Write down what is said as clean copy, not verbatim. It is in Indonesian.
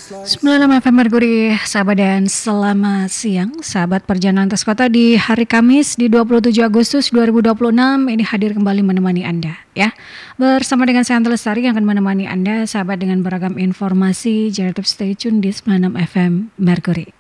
96 FM Mercury, sahabat dan selamat siang. Sahabat perjalanan antar kota di hari Kamis di 27 Agustus 2026 ini hadir kembali menemani Anda ya. Bersama dengan saya Anta Lestari yang akan menemani Anda sahabat dengan beragam informasi. Jangan lupa stay tune di 96 FM Mercury.